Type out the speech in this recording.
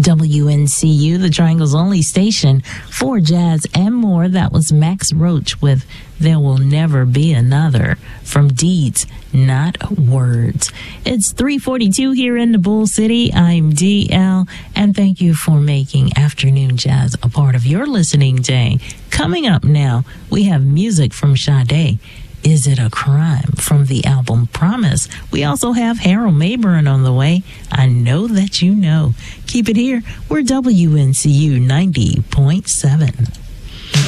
WNCU, the Triangle's only station for jazz and more. That was Max Roach with There Will Never Be Another from Deeds, Not Words. It's 3:42 here in the Bull City. I'm DL, and thank you for making afternoon jazz a part of your listening day. Coming up now, we have music from Sade. Is It a Crime from the album Promise. We also have Harold Mayburn on the way. I know that you know. Keep it here. We're WNCU 90.7.